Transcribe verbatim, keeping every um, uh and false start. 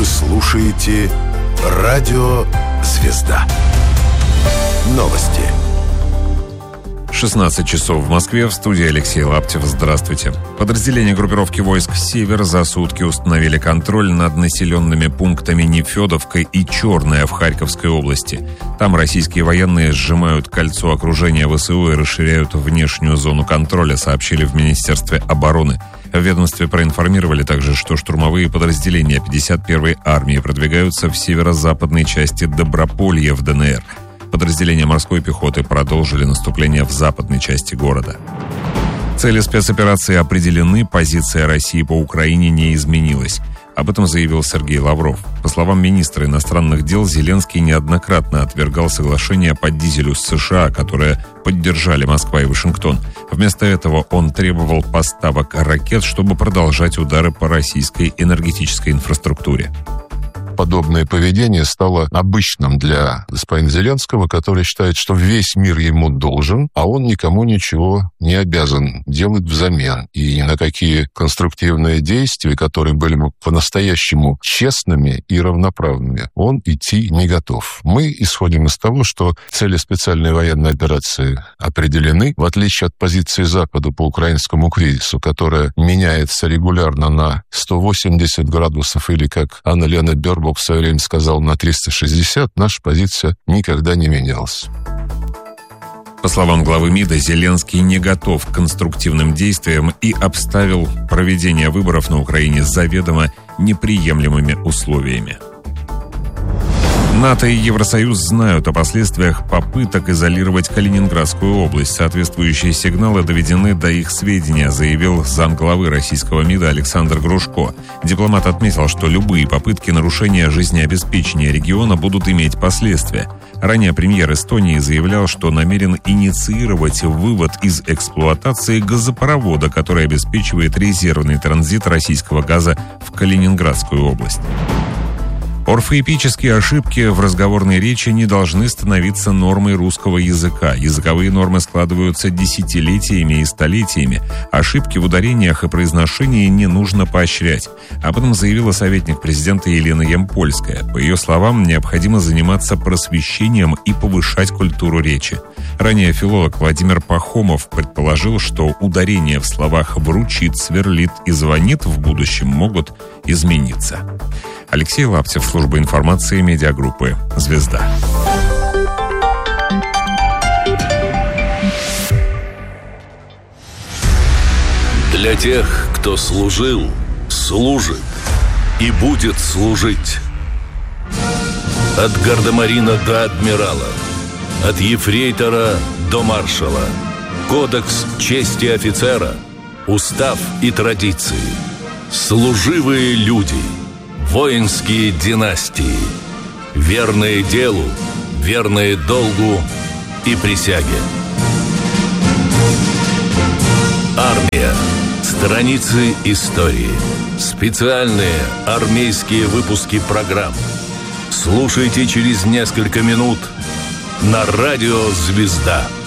слушаете Радио «Звезда». Новости. шестнадцать часов в Москве, в студии Алексей Лаптев. Здравствуйте. Подразделения группировки войск «Север» за сутки установили контроль над населенными пунктами Нефедовка и Черная в Харьковской области. Там российские военные сжимают кольцо окружения ВСУ и расширяют внешнюю зону контроля, сообщили в Министерстве обороны. В ведомстве проинформировали также, что штурмовые подразделения пятьдесят первой армии продвигаются в северо-западной части Доброполья в ДНР. Подразделения морской пехоты продолжили наступление в западной части города. Цели спецоперации определены, позиция России по Украине не изменилась. Об этом заявил Сергей Лавров. По словам министра иностранных дел, Зеленский неоднократно отвергал соглашение по дизелю с США, которое поддержали Москва и Вашингтон. Вместо этого он требовал поставок ракет, чтобы продолжать удары по российской энергетической инфраструктуре. Подобное поведение стало обычным для господина Зеленского, который считает, что весь мир ему должен, а он никому ничего не обязан делать взамен. И ни на какие конструктивные действия, которые были бы по-настоящему честными и равноправными, он идти не готов. Мы исходим из того, что цели специальной военной операции определены, в отличие от позиции Запада по украинскому кризису, которая меняется регулярно на сто восемьдесят градусов или, как Анна-Лена Бербок в свое время сказал, на триста шестьдесят, наша позиция никогда не менялась. По словам главы МИДа, Зеленский не готов к конструктивным действиям и обставил проведение выборов на Украине заведомо неприемлемыми условиями. НАТО и Евросоюз знают о последствиях попыток изолировать Калининградскую область. Соответствующие сигналы доведены до их сведения, заявил замглавы российского МИДа Александр Грушко. Дипломат отметил, что любые попытки нарушения жизнеобеспечения региона будут иметь последствия. Ранее премьер Эстонии заявлял, что намерен инициировать вывод из эксплуатации газопровода, который обеспечивает резервный транзит российского газа в Калининградскую область. Орфоэпические ошибки в разговорной речи не должны становиться нормой русского языка. Языковые нормы складываются десятилетиями и столетиями. Ошибки в ударениях и произношении не нужно поощрять. Об этом заявила советник президента Елена Ямпольская. По ее словам, необходимо заниматься просвещением и повышать культуру речи. Ранее филолог Владимир Пахомов предположил, что ударения в словах «вручит», «сверлит» и «звонит» в будущем могут измениться. Алексей Лаптев, служба информации медиагруппы «Звезда». Для тех, кто служил, служит и будет служить. От гардемарина до адмирала, от ефрейтора до маршала. Кодекс чести офицера, устав и традиции. Служивые люди. Воинские династии, верные делу, верные долгу и присяге. Армия. Страницы истории. Специальные армейские выпуски программ. Слушайте через несколько минут на радио «Звезда».